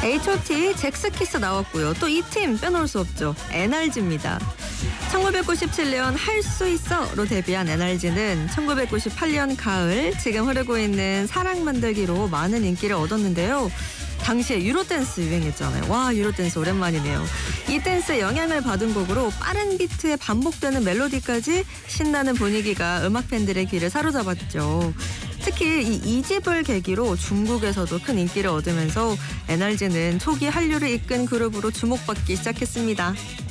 H.O.T, 잭스키스 나왔고요. 또 이 팀 빼놓을 수 없죠. NRG입니다. 1997년 할 수 있어로 데뷔한 NRG는 1998년 가을 지금 흐르고 있는 사랑 만들기로 많은 인기를 얻었는데요. 당시에 유로댄스 유행했잖아요. 와, 유로댄스 오랜만이네요. 이 댄스에 영향을 받은 곡으로 빠른 비트에 반복되는 멜로디까지 신나는 분위기가 음악 팬들의 귀를 사로잡았죠. 특히 이 2집을 계기로 중국에서도 큰 인기를 얻으면서 NRG는 초기 한류를 이끈 그룹으로 주목받기 시작했습니다.